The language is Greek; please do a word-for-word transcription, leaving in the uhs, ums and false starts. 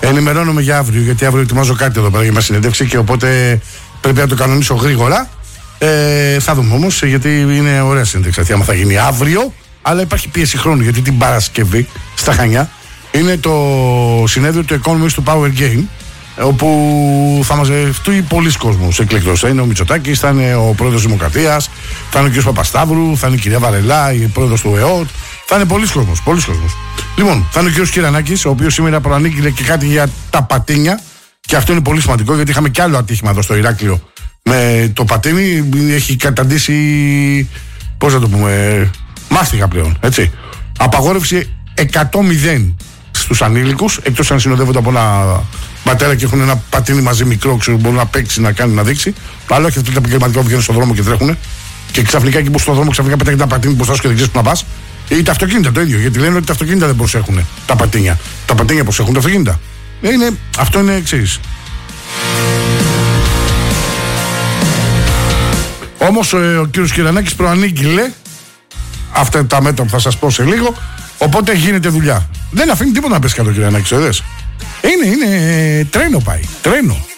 Ενημερώνομαι για αύριο, γιατί αύριο ετοιμάζω κάτι εδώ πέρα για μια συνέντευξη και οπότε πρέπει να το κανονίσω γρήγορα. Ε, θα δούμε όμως, γιατί είναι ωραία συνέντευξη αυτή, άμα θα γίνει αύριο. Αλλά υπάρχει πίεση χρόνου, γιατί την Παρασκευή στα Χανιά είναι το συνέδριο του Economist του Power Game, όπου θα μαζευτεί πολλοί κόσμος εκλεκτός. Θα είναι ο Μητσοτάκης, θα είναι ο πρόεδρος της Δημοκρατίας, θα είναι ο κ. Παπασταύρου, θα είναι η κυρία Βαρελά, η πρόεδρος του ΕΟΤ. Θα είναι πολλοί κόσμος, πολλοί κόσμος. Λοιπόν, θα είναι ο κ. Κυρανάκης, ο οποίος σήμερα προανήγγειλε και κάτι για τα πατίνια. Και αυτό είναι πολύ σημαντικό, γιατί είχαμε κι άλλο ατύχημα εδώ στο Ηράκλειο με το πατίνι. Έχει καταντήσει, πώς να το πούμε, μάστιγα πλέον, έτσι. Απαγόρευση εκατό μηδέν στους ανήλικους, εκτός αν συνοδεύονται από ένα πατέρα και έχουν ένα πατίνι μαζί μικρό, ξέρω, μπορεί να παίξει, να κάνει, να δείξει. Αλλά όχι αυτοί τα επαγγελματικά που βγαίνουν στον δρόμο και τρέχουν. Και ξαφνικά εκεί που στον δρόμο ξαφνικά πετάει ένα πατίνι μπροστά σου και δεν ξέρει που να πα. Ή τα αυτοκίνητα το ίδιο. Γιατί λένε ότι τα αυτοκίνητα δεν προσέχουν τα πατίνια. Τα πατίνια προσέχουν τα αυτοκίνητα. Είναι, αυτό είναι εξής. Όμως ε, ο κύριος Κυρανάκης προανήγγειλε αυτά τα μέτρα που θα σας πω σε λίγο. Οπότε γίνεται δουλειά. Δεν αφήνει τίποτα να πέσει κάτω ο Κυρανάκης, εδες. Είναι, είναι, τρένο πάει. Τρένο.